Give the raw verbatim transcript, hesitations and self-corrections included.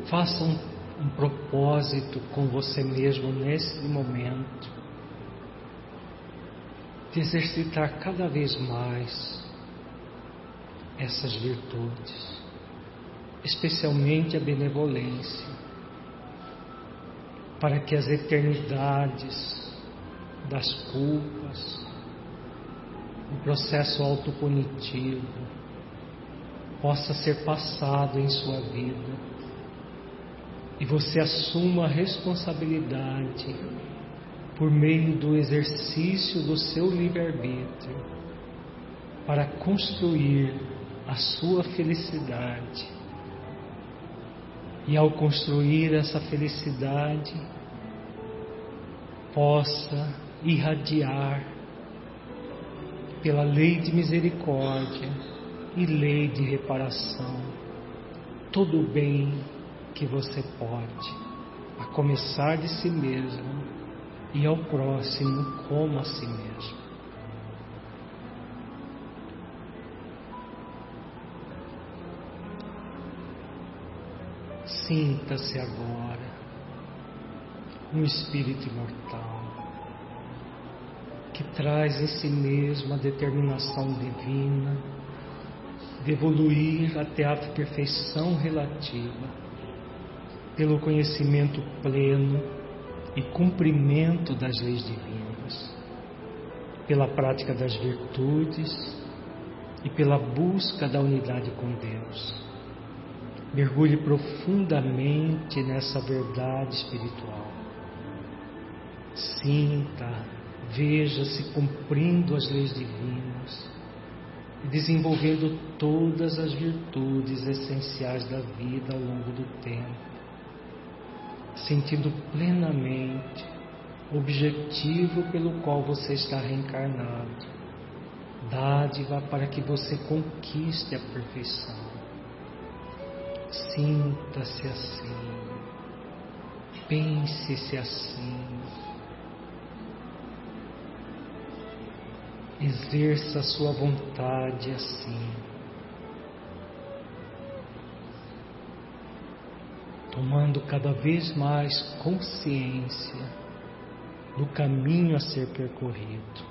Faça um, um propósito com você mesmo nesse momento, de exercitar cada vez mais essas virtudes, especialmente a benevolência, para que as eternidades das culpas, o processo autopunitivo possa ser passado em sua vida e você assuma a responsabilidade por meio do exercício do seu livre-arbítrio para construir a sua felicidade. E ao construir essa felicidade, possa irradiar pela lei de misericórdia e lei de reparação todo o bem que você pode, a começar de si mesmo e ao próximo como a si mesmo. Sinta-se agora um espírito imortal que traz em si mesmo a determinação divina de evoluir até a perfeição relativa pelo conhecimento pleno e cumprimento das leis divinas, pela prática das virtudes e pela busca da unidade com Deus. Mergulhe profundamente nessa verdade espiritual. Sinta, veja-se cumprindo as leis divinas e desenvolvendo todas as virtudes essenciais da vida ao longo do tempo, sentindo plenamente o objetivo pelo qual você está reencarnado, dádiva para que você conquiste a perfeição. Sinta-se assim, pense-se assim, exerça a sua vontade assim, tomando cada vez mais consciência do caminho a ser percorrido.